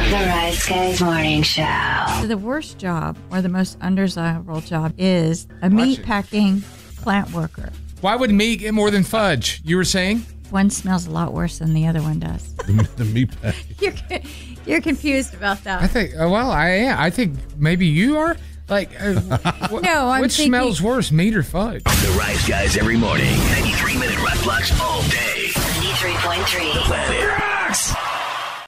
The Rise Guys Morning Show. The worst job or the most undesirable job is a meat packing plant worker. Why would meat get more than fudge? You were saying? One smells a lot worse than the other one does. The meat pack. You're confused about that. I think, I am. I think maybe you are. Like, no, I'm which thinking, smells worse, meat or fudge? The Rise Guys every morning. 93-minute rap blocks all day. 93.3. The Planet Rocks.